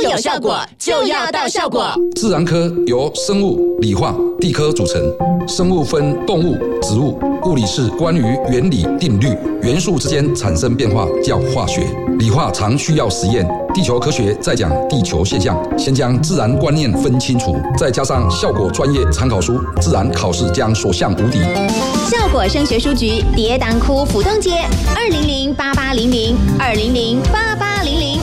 有效果就要到效果。 自然科由生物、理化、地科组成，生物分动物、植物，物理是关于原理、定律、元素之间产生变化叫化学，理化常需要实验，地球科学在讲地球现象，先将自然观念分清楚，再加上效果专业参考书，自然考试将所向无敌。 效果升学书局跌宕窟府东街2008800，2008800。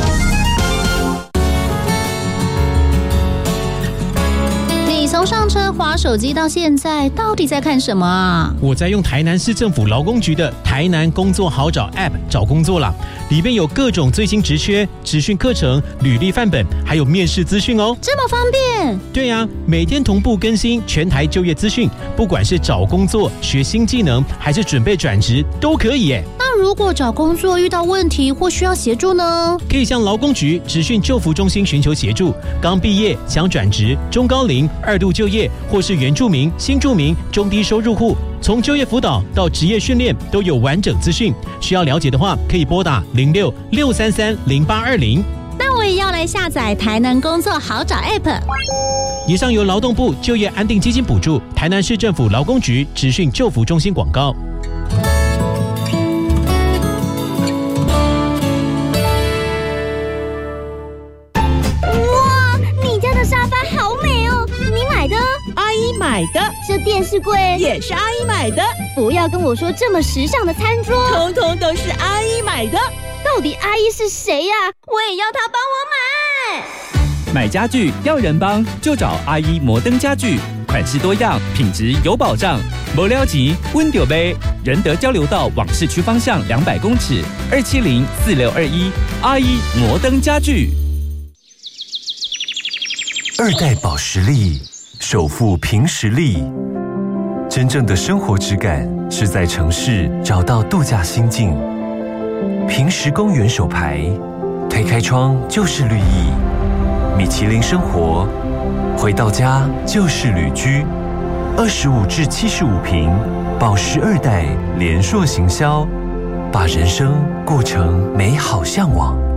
你从上车滑手机到现在，到底在看什么啊？ 我在用台南市政府劳工局的台南工作好找 App 找工作啦，里面有各种最新职缺、职训课程、履历范本，还有面试资讯哦。 这么方便？ 对啊，每天同步更新全台就业资讯，不管是找工作、学新技能，还是准备转职，都可以耶。 那如果找工作遇到问题或需要协助呢？ 可以向劳工局职训就服中心寻求协助。刚毕业想转职、中高龄、2度就业，或是原住民、新住民、中低收入户，从就业辅导到职业训练都有完整资讯。需要了解的话，可以拨打06-633-0820。 那我也要来下载台南工作好找 App。 以上由劳动部就业安定基金补助，台南市政府劳工局职训就服中心广告。 买的， 这电视柜也是阿姨买的。 不要跟我说这么时尚的餐桌， 通通都是阿姨买的。 到底阿姨是谁呀？我也要她帮我买。 买家具要人帮，就找阿姨摩登家具，款式多样，品质有保障。没了钱，温丢杯。仁德交流道往市区方向200公尺，270-4621。阿姨摩登家具。 2代保时力。首富凭实力，真正的生活质感是在城市找到度假心境。平实公园手牌，推开窗就是绿意。米其林生活，回到家就是旅居。25至75坪，保时2代联硕行销，把人生过成美好向往。